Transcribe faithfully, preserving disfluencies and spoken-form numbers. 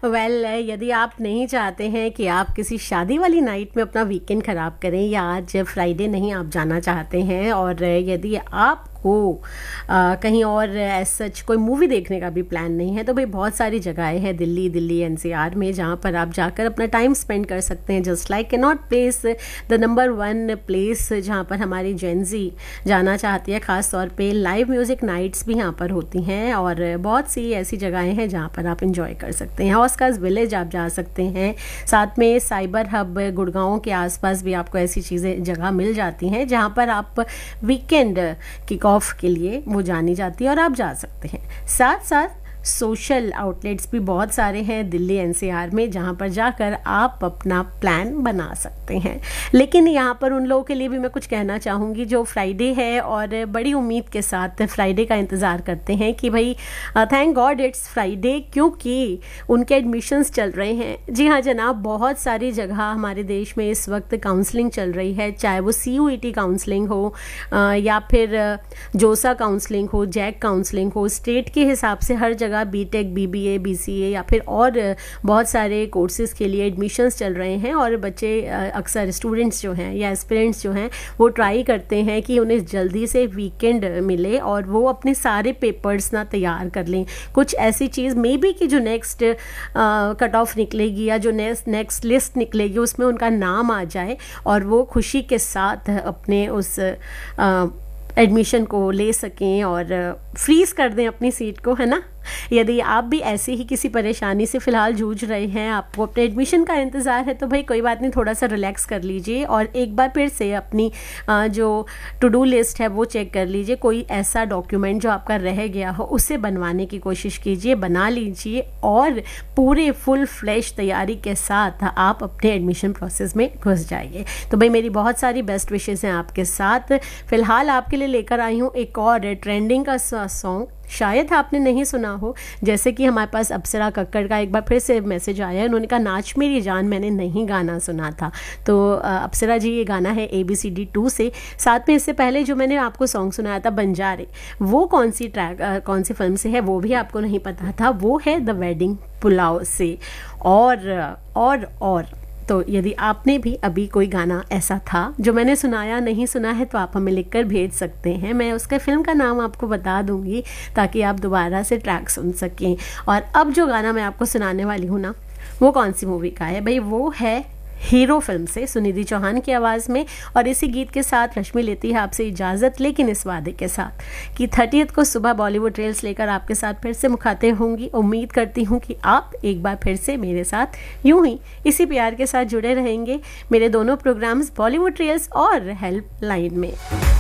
Well well, यदि आप नहीं चाहते हैं कि आप किसी शादी वाली नाइट में अपना वीकेंड ख़राब करें, या आज फ्राइडे नहीं आप जाना चाहते हैं, और यदि आप को आ, कहीं और एज सच कोई मूवी देखने का भी प्लान नहीं है, तो भाई बहुत सारी जगहें हैं दिल्ली दिल्ली एनसीआर में जहाँ पर आप जाकर अपना टाइम स्पेंड कर सकते हैं। Just like cannot place, the number one place जहाँ पर हमारी जेंजी जाना चाहती है। ख़ास तौर पे लाइव म्यूज़िक नाइट्स भी यहाँ पर होती हैं, और बहुत सी ऐसी जगहें हैं जहाँ पर आप इंजॉय कर सकते हैं। ऑस्कार्स विलेज आप जा सकते हैं, साथ में साइबर हब गुड़गांव के आसपास भी आपको ऐसी चीज़ें जगह मिल जाती हैं जहाँ पर आप वीकेंड किक ऑफ के लिए वो जानी जाती है और आप जा सकते हैं। साथ साथ सोशल आउटलेट्स भी बहुत सारे हैं दिल्ली एनसीआर में जहाँ पर जाकर आप अपना प्लान बना सकते हैं। लेकिन यहाँ पर उन लोगों के लिए भी मैं कुछ कहना चाहूँगी जो फ्राइडे है और बड़ी उम्मीद के साथ फ्राइडे का इंतज़ार करते हैं कि भाई थैंक गॉड इट्स फ्राइडे, क्योंकि उनके एडमिशन्स चल रहे हैं। जी हाँ जनाब, बहुत सारी जगह हमारे देश में इस वक्त काउंसलिंग चल रही है, चाहे वो सी यू ई टी काउंसलिंग हो या फिर जोसा काउंसलिंग हो, जैक काउंसलिंग हो। स्टेट के हिसाब से हर जगह बीटेक, बीबीए, बीसीए या फिर और बहुत सारे कोर्सेज के लिए एडमिशन्स चल रहे हैं, और बच्चे अक्सर स्टूडेंट्स जो हैं या एस्पिरेंट्स जो हैं वो ट्राई करते हैं कि उन्हें जल्दी से वीकेंड मिले और वो अपने सारे पेपर्स ना तैयार कर लें। कुछ ऐसी चीज़ मे बी कि जो नेक्स्ट कट ऑफ निकलेगी या जो नेक्स्ट नेक्स्ट लिस्ट निकलेगी उसमें उनका नाम आ जाए और वो खुशी के साथ अपने उस आ, एडमिशन को ले सकें और फ्रीज कर दें अपनी सीट को, है ना। यदि आप भी ऐसे ही किसी परेशानी से फ़िलहाल जूझ रहे हैं, आपको अपने एडमिशन का इंतज़ार है, तो भाई कोई बात नहीं, थोड़ा सा रिलैक्स कर लीजिए और एक बार फिर से अपनी जो टू डू लिस्ट है वो चेक कर लीजिए। कोई ऐसा डॉक्यूमेंट जो आपका रह गया हो उसे बनवाने की कोशिश कीजिए, बना लीजिए और पूरे फुल फ्लैश तैयारी के साथ आप अपने एडमिशन प्रोसेस में घुस जाइए। तो भाई मेरी बहुत सारी बेस्ट विशेज़ हैं आपके साथ। फ़िलहाल आपके लिए लेकर आई हूँ एक और ट्रेंडिंग का सॉन्ग, शायद आपने नहीं सुना हो। जैसे कि हमारे पास अप्सरा कक्कड़ का एक बार फिर से मैसेज आया, उन्होंने कहा नाच मेरी जान मैंने नहीं गाना सुना था। तो अप्सरा जी ये गाना है A B C D to से। साथ में इससे पहले जो मैंने आपको सॉन्ग सुनाया था बंजारे, वो कौन सी ट्रैक कौन सी फिल्म से है वो भी आपको नहीं पता था, वो है द वेडिंग पुलाव से। और और और तो यदि आपने भी अभी कोई गाना ऐसा था जो मैंने सुनाया नहीं सुना है तो आप हमें लिखकर भेज सकते हैं। मैं उसके फिल्म का नाम आपको बता दूंगी ताकि आप दोबारा से ट्रैक सुन सकें। और अब जो गाना मैं आपको सुनाने वाली हूँ ना, वो कौन सी मूवी का है भाई, वो है हीरो फिल्म से, सुनिधि चौहान की आवाज़ में। और इसी गीत के साथ रश्मि लेती है आपसे इजाज़त, लेकिन इस वादे के साथ कि थर्टियथ को सुबह बॉलीवुड रील्स लेकर आपके साथ फिर से मुखातिब होंगी। उम्मीद करती हूँ कि आप एक बार फिर से मेरे साथ यूं ही इसी प्यार के साथ जुड़े रहेंगे मेरे दोनों प्रोग्राम्स बॉलीवुड रील्स और हेल्प लाइन में।